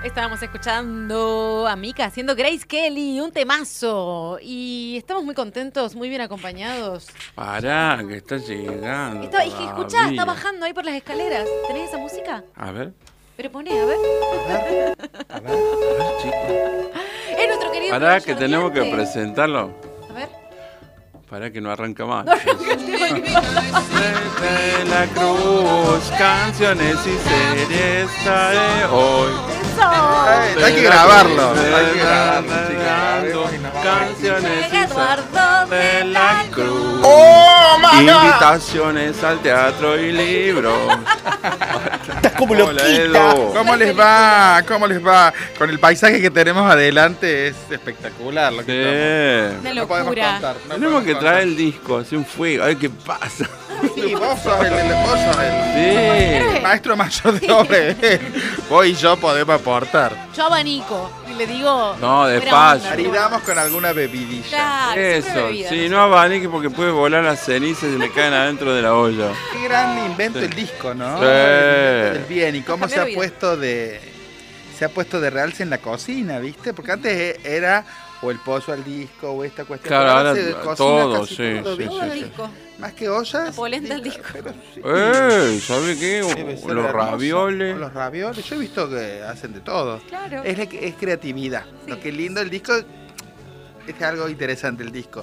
Estábamos escuchando a Mika haciendo Grace Kelly, un temazo. Y estamos muy contentos, muy bien acompañdos. Pará, que está llegando. Es que escuchá, está bajando ahí por las escaleras. ¿Tenés esa música? A ver. Pero poné, a ver. A ver, chico. Es nuestro querido Pará, Flor que tenemos que Yardiente. presentarlo. A ver. Pará, que no arranca más. No, De la Cruz, canciones y series trae hoy. Hay que grabarlo. Hay que grabarlo, chicos. Canciones y Eduardo de la Cruz. ¡Oh, my God! Invitaciones al teatro y libros. Estás como Hola, loquita. Edu. ¿Cómo les va? ¿Cómo les va? Con el paisaje que tenemos adelante es espectacular lo que Sí. Una no podemos locura. contar. no Tenemos que podemos traer contar. el disco, hacer un fuego, a ver qué pasa. Sí, vos sos el Sí. maestro mayor de obra. Vos y yo podemos aportar. Yo abanico y le digo. No, buena despacio. onda, Maridamos con alguna bebidilla. Claro, siempre Eso, bebida, sí, ¿no? no abanique porque puede volar las cenizas y le caen adentro de la olla. Qué gran invento Sí. el disco, ¿no? Sí. El bien. Y cómo se ha Cambiar puesto de realce en la cocina, ¿viste? Porque antes era o el pozo al disco o esta cuestión. Claro, Pero ahora se cocina todo, casi sí, todo, sí, ¿viste? Todo el disco. Más que ollas. La polenta al digo, disco. pero sí. ¿Sabe qué? Debe ser Los hermoso. ravioles. Los ravioles. Yo he visto que hacen de todo. Claro. Es creatividad. Sí. Lo que es lindo el disco es algo interesante el disco.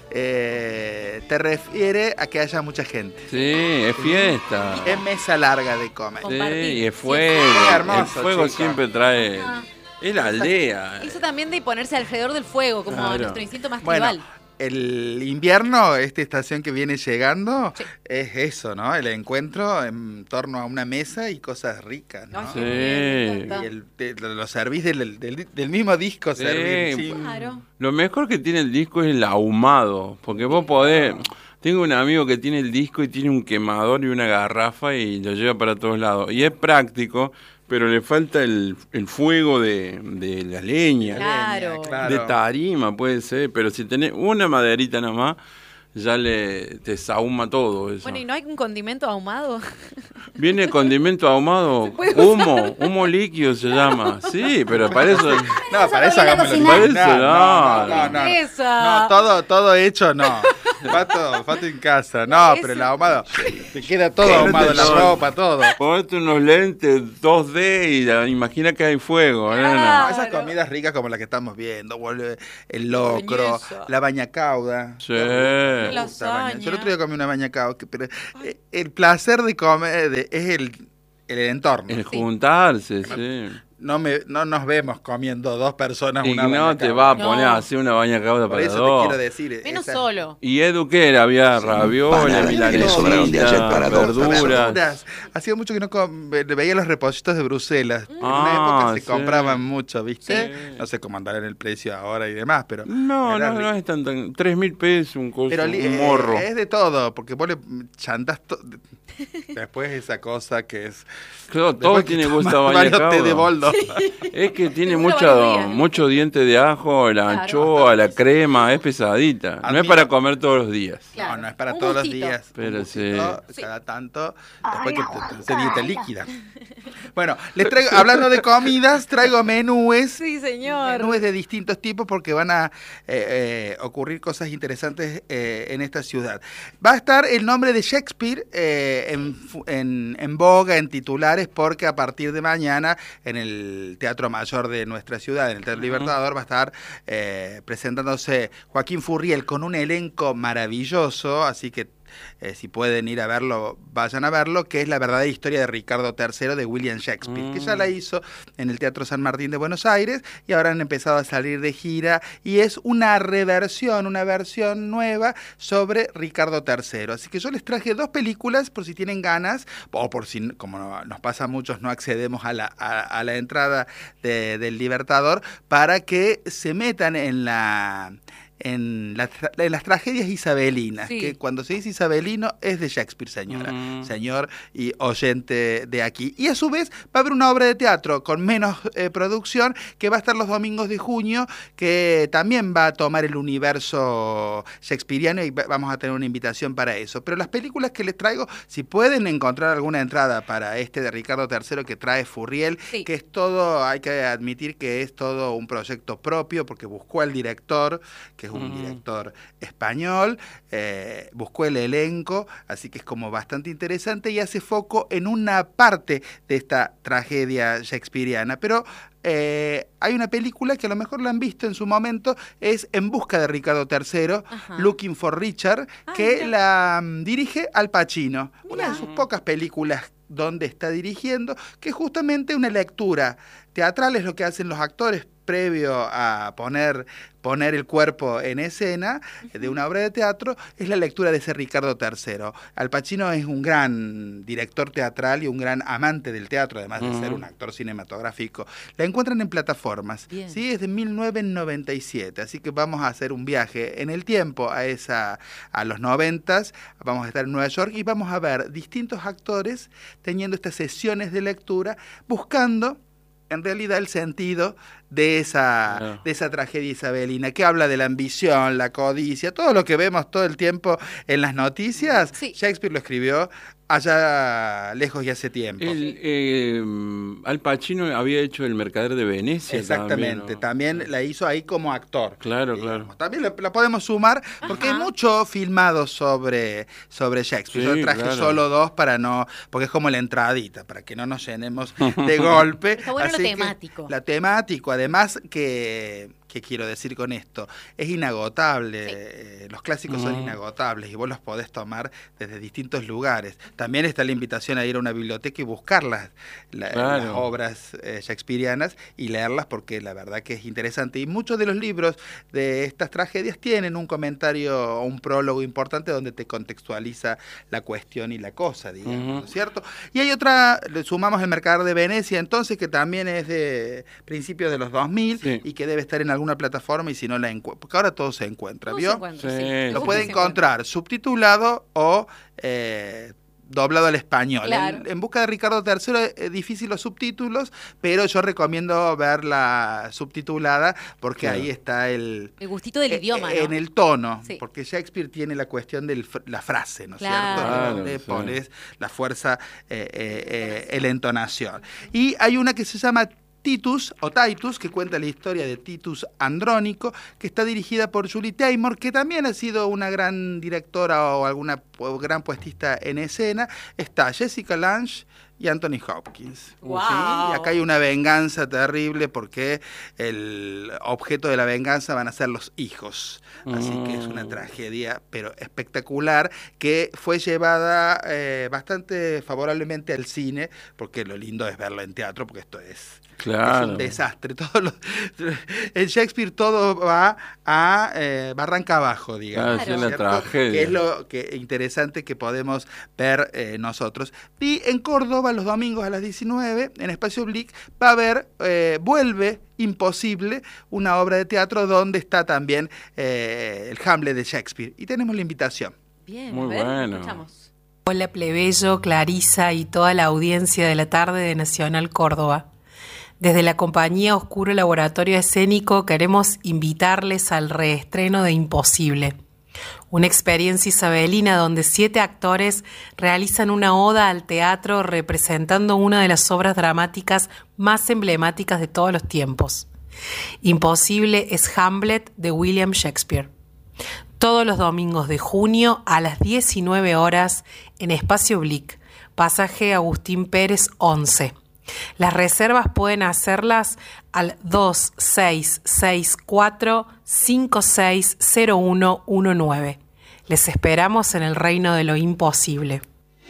Te refiere a que haya mucha gente. Sí, es fiesta. Es mesa larga de comer. Sí, Compartir. y es fuego. Qué hermoso, El fuego chica. siempre trae. Ah. Es la aldea. Eso también de ponerse alrededor del fuego, como Claro. nuestro instinto más Bueno, tribal. el invierno, esta estación que viene llegando, Sí. es eso, ¿no? El encuentro en torno a una mesa y cosas ricas, ¿no? Ay, Sí. qué bien, me encanta. Lo servís del mismo disco, Sí, servís. Sí. Claro. Lo mejor que tiene el disco es el ahumado, porque vos podés... Tengo un amigo que tiene el disco y tiene un quemador y una garrafa y lo lleva para todos lados. Y es práctico, pero le falta el fuego de la leña, Claro. de tarima puede ser, pero si tenés una maderita nada más, ya te sahuma todo eso. Bueno, ¿y no hay un condimento ahumado? Viene condimento ahumado, puede humo líquido se llama. Sí, pero para eso... No, para eso hagámoslo. Para eso no. Esa. No, todo hecho no. Fato en casa. No, pero el ahumado. Te queda todo ahumado, la ropa, todo. Ponete unos lentes 2D y imagina que hay fuego. No. No, esas comidas ricas como las que estamos viendo, vuelve el locro, Boloñesa. la baña cauda. Sí. Me gusta Lasaña. Yo el otro día comí una baña cauda, pero el placer de comer es el entorno. El juntarse, sí. No nos vemos comiendo dos personas Y una no baña te cauda. va a poner No. a hacer una baña cauda Por para eso dos. te quiero decir. Menos esa- solo. ¿Y Edu qué era? Había ravioles, que le sobraron de ayer para dos. verduras. Hacía mucho que no veía los repollitos de Bruselas. En Ah, una época se sí. compraban mucho, ¿viste? Sí. No sé cómo andarán el precio ahora y demás, pero... No, era no es tan... 3.000 pesos un coso, Pero un morro. es de todo, porque vos le chantás después esa cosa que es... Claro, todo después que tiene tomás gusto a baña varios té de cauda. boldo. Es que tiene Seguro varios días. mucho diente de ajo, la Claro. anchoa, la crema, es pesadita. No es Amigo. para comer todos los días. Claro. No es para Un todos gustito. los días. Pero Un sí. gustito cada tanto, después que te hace dieta líquida. Bueno, les traigo, hablando de comidas, traigo menúes. Sí, señor. Menúes de distintos tipos porque van a ocurrir cosas interesantes en esta ciudad. Va a estar el nombre de Shakespeare en boga, en titulares, porque a partir de mañana en el Teatro Mayor de nuestra ciudad, en el Teatro Libertador, va a estar presentándose Joaquín Furriel con un elenco maravilloso, así que si pueden ir a verlo, vayan a verlo, que es la verdadera historia de Ricardo III de William Shakespeare, que ya la hizo en el Teatro San Martín de Buenos Aires y ahora han empezado a salir de gira y es una reversión, una versión nueva sobre Ricardo III. Así que yo les traje dos películas por si tienen ganas, o por si, como nos pasa a muchos, no accedemos a la entrada del Libertador, para que se metan en en las tragedias isabelinas, Sí. que cuando se dice isabelino es de Shakespeare, señora, señor y oyente de aquí. Y a su vez va a haber una obra de teatro con menos producción que va a estar los domingos de junio, que también va a tomar el universo shakespeariano y vamos a tener una invitación para eso. Pero las películas que les traigo, si pueden encontrar alguna entrada para este de Ricardo III que trae Furriel, Sí. que es todo, hay que admitir que es todo un proyecto propio, porque buscó al director, que es un director español, buscó el elenco, así que es como bastante interesante y hace foco en una parte de esta tragedia shakespeariana. Pero hay una película que a lo mejor la han visto en su momento, es En busca de Ricardo III, Ajá. Looking for Richard, que mira. la dirige Al Pacino, una de Mira. sus pocas películas donde está dirigiendo, que es justamente una lectura teatral, es lo que hacen los actores previo a poner el cuerpo en escena de una obra de teatro, es la lectura de ese Ricardo III. Al Pacino es un gran director teatral y un gran amante del teatro, además de ser un actor cinematográfico. La encuentran en plataformas, Bien. ¿sí? Es de 1997, así que vamos a hacer un viaje en el tiempo a los 90s, vamos a estar en Nueva York y vamos a ver distintos actores teniendo estas sesiones de lectura, buscando en realidad el sentido de esa tragedia isabelina, que habla de la ambición, la codicia, todo lo que vemos todo el tiempo en las noticias. Sí. Shakespeare lo escribió allá lejos y hace tiempo. Al Pacino había hecho El Mercader de Venecia. Exactamente, también la hizo ahí como actor. Claro, digamos. claro. También la podemos sumar porque hay mucho filmado sobre Shakespeare. Sí, Yo traje claro. solo dos porque es como la entradita, para que no nos llenemos de golpe. Está bueno lo Así que temático. La temático, además ¿qué quiero decir con esto? Es inagotable, los clásicos son inagotables y vos los podés tomar desde distintos lugares. También está la invitación a ir a una biblioteca y buscar las obras shakespearianas y leerlas, porque la verdad que es interesante. Y muchos de los libros de estas tragedias tienen un comentario o un prólogo importante donde te contextualiza la cuestión y la cosa, digamos, ¿no es cierto? Y hay otra, le sumamos El Mercader de Venecia, entonces, que también es de principios de los 2000 y que debe estar en alguna plataforma, y si no la encuentra, porque ahora todo se encuentra, Todo ¿vio? se encuentra, sí. Sí. Lo puede encontrar subtitulado o doblado al español. Claro. En busca de Ricardo III es difícil los subtítulos, pero yo recomiendo verla subtitulada porque ahí está el gustito del idioma, ¿no? en el tono, Sí. porque Shakespeare tiene la cuestión de la frase, ¿no es Claro. cierto? Claro, Donde sí. pones la fuerza, la entonación. Y hay una que se llama Titus, que cuenta la historia de Titus Andrónico, que está dirigida por Julie Taymor, que también ha sido una gran directora o alguna gran puestista en escena. Está Jessica Lange y Anthony Hopkins. ¡Wow! ¿Sí? Y acá hay una venganza terrible porque el objeto de la venganza van a ser los hijos. Así que es una tragedia, pero espectacular, que fue llevada bastante favorablemente al cine, porque lo lindo es verlo en teatro, porque esto es un desastre. En Shakespeare todo va arranca abajo, digamos. Claro, es la ¿cierto? tragedia. Que es lo interesante que podemos ver nosotros. Y en Córdoba, los domingos a las 19, en Espacio Blick, va a haber, vuelve Imposible, una obra de teatro donde está también el Hamlet de Shakespeare. Y tenemos la invitación. Bien, Muy a ver, bueno. escuchamos. Hola plebeyo, Clarisa y toda la audiencia de la tarde de Nacional Córdoba. Desde la compañía Oscuro Laboratorio Escénico queremos invitarles al reestreno de Imposible, una experiencia isabelina donde 7 actores realizan una oda al teatro representando una de las obras dramáticas más emblemáticas de todos los tiempos. Imposible es Hamlet de William Shakespeare. Todos los domingos de junio a las 19 horas en Espacio Blick, pasaje Agustín Pérez 11. Las reservas pueden hacerlas al 2664-560119. Les esperamos en el reino de lo imposible.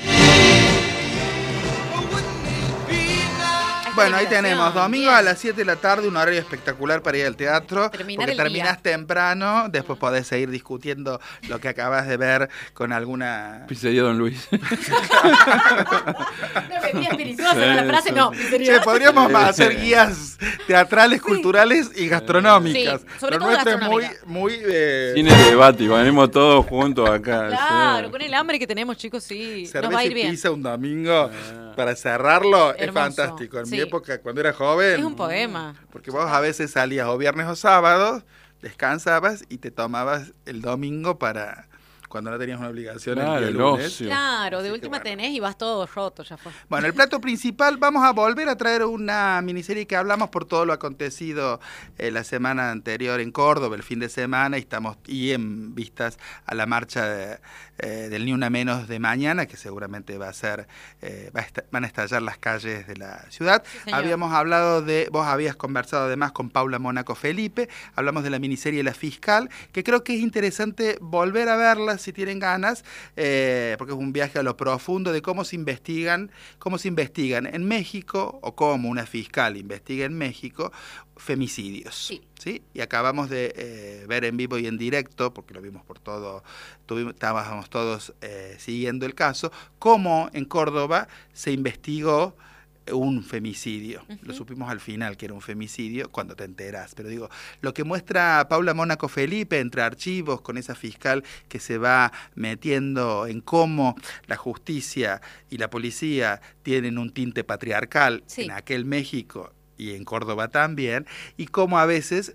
Bueno, ahí invitación, tenemos, domingo bien. a las 7 de la tarde, un horario espectacular para ir al teatro, Terminar porque el día. terminás temprano, después podés seguir discutiendo lo que acabas de ver con alguna... Pizzería Don Luis. Una bebida espirituosa, ¿no? La frase no. Che, podríamos hacer guías teatrales, culturales y gastronómicas. Sí, sobre Lo todo nuestro es gastronómica. muy Sin el debate, y venimos todos juntos acá. Claro, sí. con el hambre que tenemos, chicos, sí, nos va cerveza a ir y bien. pizza un domingo para cerrarlo. Es Hermoso, fantástico. En mi sí. época, cuando era joven, Es un poema. porque vos a veces salías o viernes o sábados, descansabas y te tomabas el domingo para cuando no tenías una obligación Claro, el día el lunes. ocio. Claro, de Así que última bueno. tenés y vas todo roto, ya fue. Bueno, el plato principal, vamos a volver a traer una miniserie que hablamos por todo lo acontecido la semana anterior en Córdoba, el fin de semana, y en vistas a la marcha del Ni Una Menos de mañana, que seguramente va a ser, van a estallar las calles de la ciudad. Sí, señor. Habíamos hablado vos habías conversado además con Paula Mónaco Felipe, hablamos de la miniserie La Fiscal, que creo que es interesante volver a verla si tienen ganas, porque es un viaje a lo profundo de cómo se investigan en México, o cómo una fiscal investiga en México femicidios. Sí. ¿Sí? Y acabamos de ver en vivo y en directo, porque lo vimos por todo, estábamos todos siguiendo el caso, cómo en Córdoba se investigó un femicidio. Lo supimos al final que era un femicidio, cuando te enterás. Pero digo, lo que muestra Paula Mónaco Felipe entre archivos con esa fiscal que se va metiendo en cómo la justicia y la policía tienen un tinte patriarcal Sí. en aquel México y en Córdoba también, y cómo a veces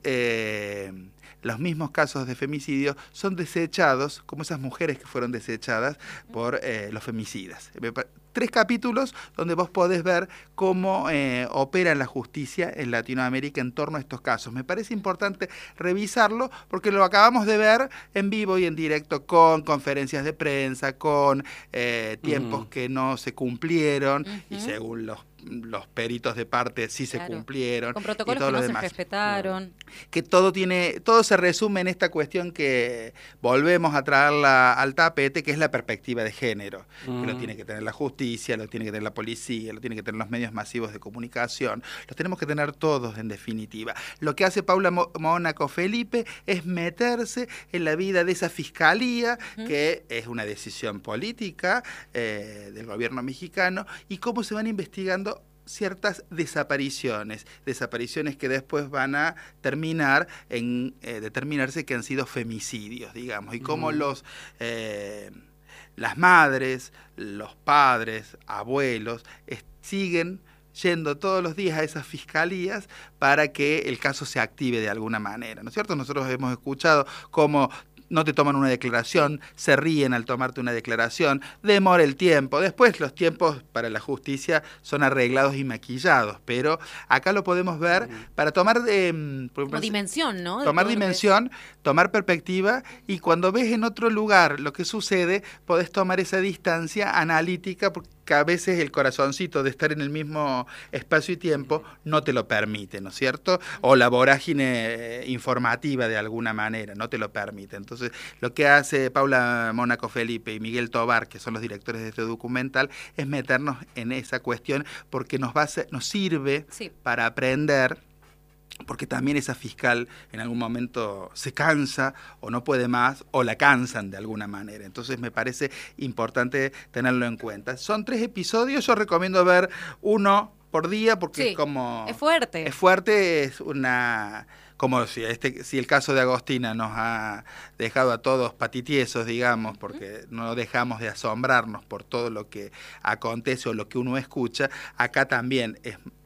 los mismos casos de femicidio son desechados, como esas mujeres que fueron desechadas por los femicidas. 3 capítulos donde vos podés ver cómo opera la justicia en Latinoamérica en torno a estos casos. Me parece importante revisarlo porque lo acabamos de ver en vivo y en directo con conferencias de prensa, con tiempos que no se cumplieron y según los peritos de parte sí se Claro. cumplieron. Con y protocolos todo que lo no se demás. respetaron. Que todo se resume en esta cuestión que volvemos a traerla al tapete, que es la perspectiva de género, que lo tiene que tener la justicia, lo tiene que tener la policía, lo tiene que tener los medios masivos de comunicación, los tenemos que tener todos en definitiva. Lo que hace Paula Mónaco Felipe es meterse en la vida de esa fiscalía, que es una decisión política del gobierno mexicano, y cómo se van investigando ciertas desapariciones que después van a terminar en determinarse que han sido femicidios, digamos, y cómo las madres, los padres, abuelos, siguen yendo todos los días a esas fiscalías para que el caso se active de alguna manera, ¿no es cierto? Nosotros hemos escuchado cómo no te toman una declaración, se ríen al tomarte una declaración, demora el tiempo. Después los tiempos para la justicia son arreglados y maquillados, pero acá lo podemos ver para tomar Como dimensión, ¿no? De tomar todo lo que dimensión, tomar perspectiva, y cuando ves en otro lugar lo que sucede, podés tomar esa distancia analítica, porque a veces el corazoncito de estar en el mismo espacio y tiempo no te lo permite, ¿no es cierto? O la vorágine informativa de alguna manera no te lo permite. Entonces, lo que hace Paula Mónaco Felipe y Miguel Tobar, que son los directores de este documental, es meternos en esa cuestión, porque nos sirve Sí. para aprender, porque también esa fiscal en algún momento se cansa o no puede más, o la cansan de alguna manera. Entonces me parece importante tenerlo en cuenta. Son 3 episodios, yo recomiendo ver uno por día, porque Sí, es como... es fuerte. Es fuerte, es una... Como si el caso de Agostina nos ha dejado a todos patitiesos, digamos, porque no dejamos de asombrarnos por todo lo que acontece o lo que uno escucha, acá también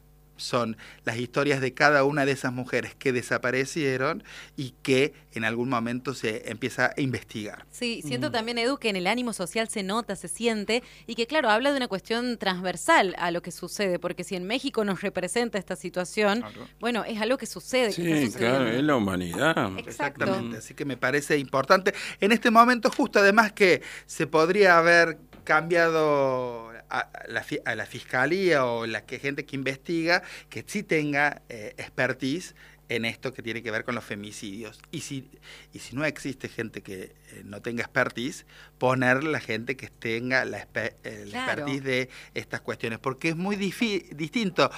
son las historias de cada una de esas mujeres que desaparecieron y que en algún momento se empieza a investigar. Sí, siento también, Edu, que en el ánimo social se nota, se siente, y que, claro, habla de una cuestión transversal a lo que sucede, porque si en México nos representa esta situación, Claro. bueno, es algo que sucede. que Sí, está sucediendo. claro, es la humanidad. Exacto. Exactamente, así que me parece importante. En este momento, justo además que se podría haber cambiado a la fiscalía o gente que investiga, que sí tenga expertise en esto que tiene que ver con los femicidios. Y si no existe gente que no tenga expertise, poner la gente que tenga la expertise de estas cuestiones, porque es muy distinto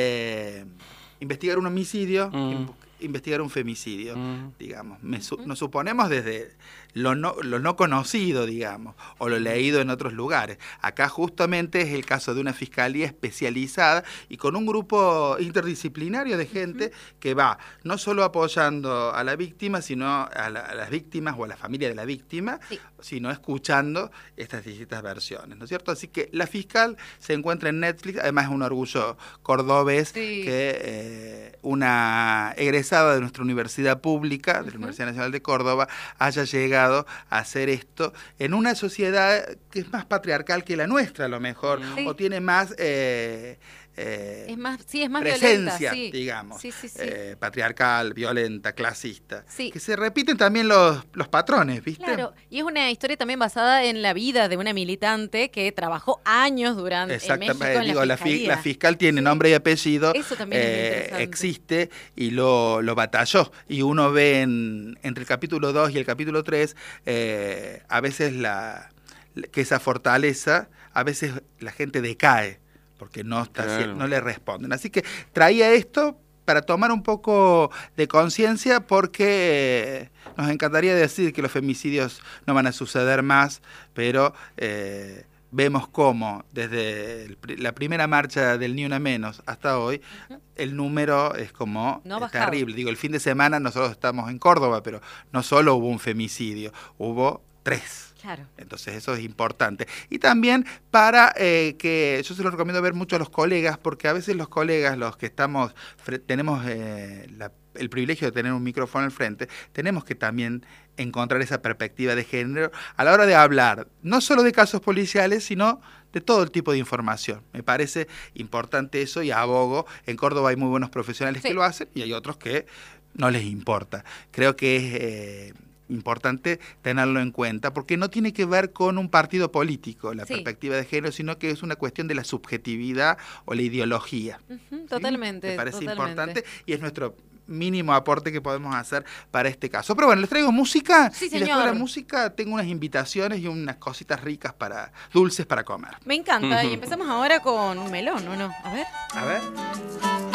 investigar un homicidio, investigar un femicidio, digamos. Nos suponemos desde lo no conocido, digamos, o lo leído en otros lugares. Acá justamente es el caso de una fiscalía especializada y con un grupo interdisciplinario de gente que va no solo apoyando a la víctima, sino a las víctimas o a la familia de la víctima, sino escuchando estas distintas versiones, ¿no es cierto? Así que la fiscal se encuentra en Netflix, además es un orgullo cordobés que una egresada de nuestra universidad pública, de la Universidad Nacional de Córdoba, haya llegado a hacer esto en una sociedad que es más patriarcal que la nuestra, a lo mejor, o tiene más... es más presencia, violenta, digamos, sí. patriarcal, violenta, clasista, Sí. que se repiten también los patrones, ¿viste? Claro, y es una historia también basada en la vida de una militante que trabajó años durante en México en la fiscalía. La fiscal tiene nombre y apellido, Eso también es muy interesante. existe y lo batalló. Y uno ve entre el capítulo 2 y el capítulo 3, a veces que esa fortaleza, a veces la gente decae, porque no le responden. Así que traía esto para tomar un poco de conciencia, porque nos encantaría decir que los femicidios no van a suceder más, pero vemos cómo desde la primera marcha del Ni Una Menos hasta hoy, el número es como terrible. Digo, el fin de semana nosotros estamos en Córdoba, pero no solo hubo un femicidio, hubo 3. Claro. Entonces eso es importante. Y también para que yo se lo recomiendo ver mucho a los colegas, porque a veces los colegas, los que tenemos el privilegio de tener un micrófono al frente, tenemos que también encontrar esa perspectiva de género a la hora de hablar, no solo de casos policiales, sino de todo el tipo de información. Me parece importante eso y abogo. En Córdoba hay muy buenos profesionales que lo hacen y hay otros que no les importa. Creo que es... importante tenerlo en cuenta, porque no tiene que ver con un partido político, la perspectiva de género, sino que es una cuestión de la subjetividad o la ideología. Totalmente. Me parece importante y es nuestro mínimo aporte que podemos hacer para este caso. Pero bueno, les traigo música Sí, y señor. después de la música tengo unas invitaciones y unas cositas ricas dulces para comer. Me encanta. Y empezamos ahora con un melón, ¿o no? A ver. A ver.